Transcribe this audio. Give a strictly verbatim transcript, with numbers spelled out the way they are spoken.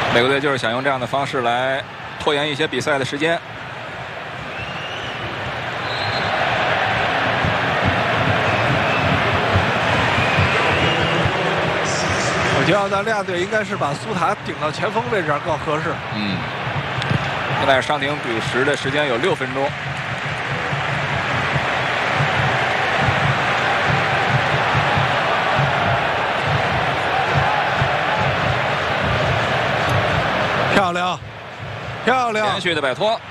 美国队就是想用这样的方式来拖延一些比赛的时间。 我觉得澳大利亚队应该是把苏塔顶到前锋位置上更合适。 嗯，现在伤停补时的时间有六分钟。 漂亮，漂亮！ 连续的摆脱。